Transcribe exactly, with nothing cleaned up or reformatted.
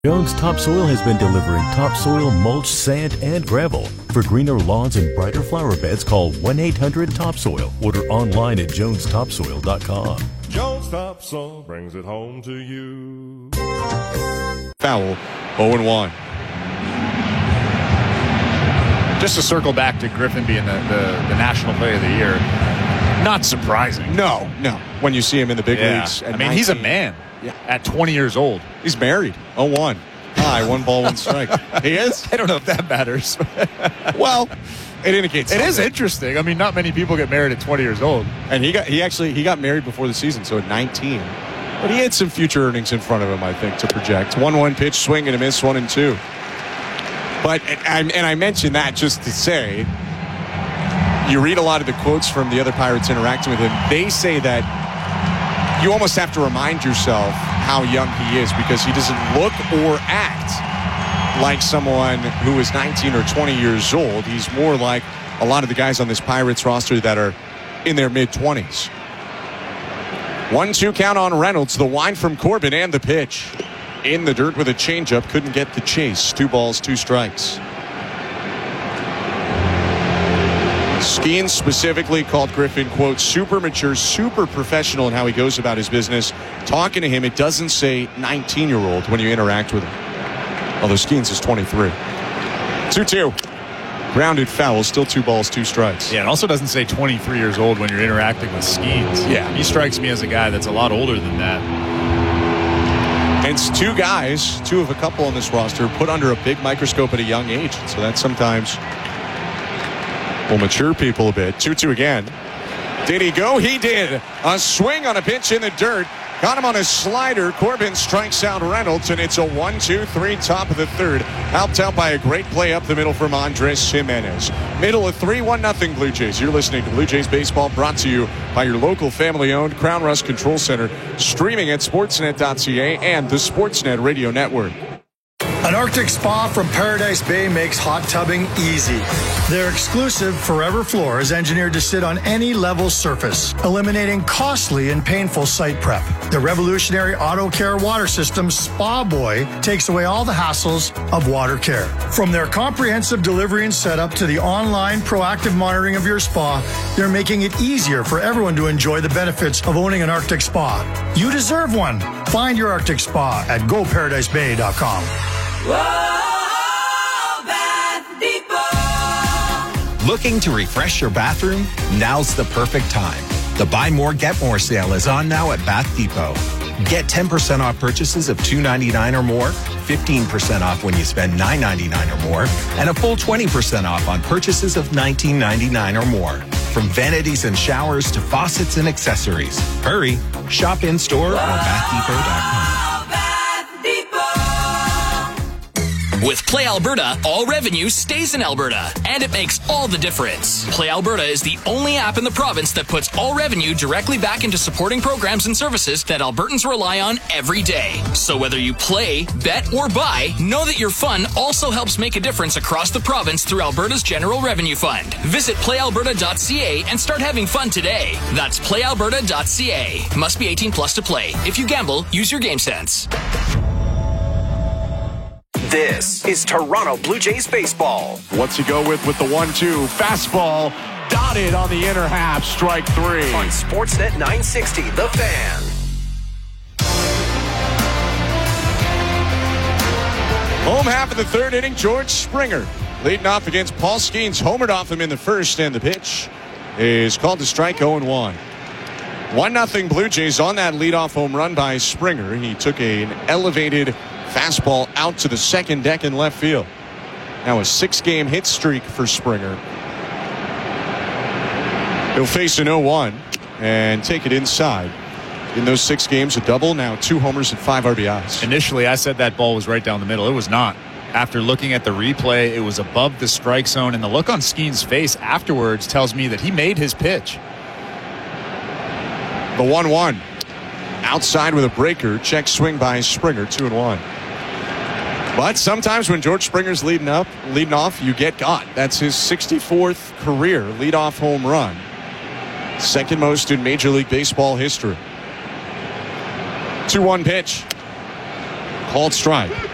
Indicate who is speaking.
Speaker 1: Jones Topsoil has been delivering topsoil, mulch, sand, and gravel. For greener lawns and brighter flower beds, call one eight hundred topsoil. Order online at jones topsoil dot com.
Speaker 2: Jones Topsoil brings it home to you.
Speaker 3: Foul, oh and one.
Speaker 4: Just to circle back to Griffin being the, the, the National Player of the Year, not surprising.
Speaker 3: No, no. When you see him in the big
Speaker 4: yeah.
Speaker 3: leagues.
Speaker 4: I mean, he's a man
Speaker 3: yeah.
Speaker 4: at twenty years old.
Speaker 3: He's married. oh one. Hi, one ball, one strike. He is?
Speaker 4: I don't know if that matters.
Speaker 3: Well, it indicates
Speaker 4: It
Speaker 3: something.
Speaker 4: is interesting. I mean, not many people get married at twenty years old.
Speaker 3: And he got he actually he got married before the season, so at nineteen. But he had some future earnings in front of him, I think, to project. one one pitch, swing and a miss, one and two. But, and I mentioned that just to say, you read a lot of the quotes from the other Pirates interacting with him. They say that you almost have to remind yourself how young he is because he doesn't look or act like someone who is nineteen or twenty years old. He's more like a lot of the guys on this Pirates roster that are in their mid-twenties. one two count on Reynolds. The wind from Corbin and the pitch. In the dirt with a changeup. Couldn't get the chase. Two balls, two strikes. Skeens specifically called Griffin, quote, super mature, super professional in how he goes about his business. Talking to him, it doesn't say nineteen-year-old when you interact with him. Although Skeens is twenty-three. two two. Grounded foul. Still two balls, two strikes.
Speaker 4: Yeah, it also doesn't say twenty-three years old when you're interacting with Skeens.
Speaker 3: Yeah.
Speaker 4: He strikes me as a guy that's a lot older than that.
Speaker 3: And it's two guys, two of a couple on this roster, put under a big microscope at a young age. So that sometimes will mature people a bit. two two again. Did he go? He did. A swing on a pitch in the dirt. Got him on a slider. Corbin strikes out Reynolds, and it's a one two three top of the third. Helped out by a great play up the middle from Andres Jimenez. Middle of three one nothing Blue Jays. You're listening to Blue Jays Baseball, brought to you by your local family-owned Crown Rust Control Center, streaming at sportsnet dot c a and the Sportsnet Radio Network.
Speaker 5: An Arctic spa from Paradise Bay makes hot tubbing easy. Their exclusive Forever Floor is engineered to sit on any level surface, eliminating costly and painful site prep. The revolutionary Auto Care water system, Spa Boy, takes away all the hassles of water care. From their comprehensive delivery and setup to the online proactive monitoring of your spa, they're making it easier for everyone to enjoy the benefits of owning an Arctic spa. You deserve one. Find your Arctic spa at go paradise bay dot com.
Speaker 6: Whoa, Bath Depot.
Speaker 7: Looking to refresh your bathroom? Now's the perfect time. The Buy More, Get More sale is on now at Bath Depot. Get ten percent off purchases of two ninety-nine or more, fifteen percent off when you spend nine ninety-nine or more, and a full twenty percent off on purchases of nineteen ninety-nine or more. From vanities and showers to faucets and accessories. Hurry! Shop in-store or bath depot dot com.
Speaker 8: With Play Alberta, all revenue stays in Alberta, and it makes all the difference. Play Alberta is the only app in the province that puts all revenue directly back into supporting programs and services that Albertans rely on every day. So whether you play, bet, or buy, know that your fun also helps make a difference across the province through Alberta's General Revenue Fund. Visit play alberta dot c a and start having fun today. That's play alberta dot c a. Must be eighteen plus to play. If you gamble, use your game sense.
Speaker 9: This is Toronto Blue Jays baseball.
Speaker 3: What's he go with with the one two? Fastball dotted on the inner half. Strike three.
Speaker 9: On Sportsnet nine sixty, The Fan.
Speaker 3: Home half of the third inning, George Springer leading off against Paul Skeens. Homered off him in the first, and the pitch is called to strike oh and one. one nothing Blue Jays on that leadoff home run by Springer. He took a, an elevated fastball out to the second deck in left field. Now a six-game hit streak for Springer. He'll face an oh one and take it inside. In those six games, a double, now two homers and five R B Is.
Speaker 4: Initially, I said that ball was right down the middle. It was not. After looking at the replay, it was above the strike zone, and the look on Skeens' face afterwards tells me that he made his pitch.
Speaker 3: The one one. Outside with a breaker. Check swing by Springer, two and one. But sometimes when George Springer's leading up, leading off, you get got. That's his sixty-fourth career leadoff home run. Second most in Major League Baseball history. two one pitch. Called strike.